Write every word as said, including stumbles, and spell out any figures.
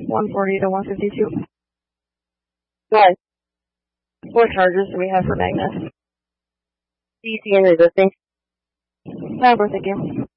one forty to one fifty-two. What? What charges do we have for Magnus? D C and resisting. Cyber, thank you.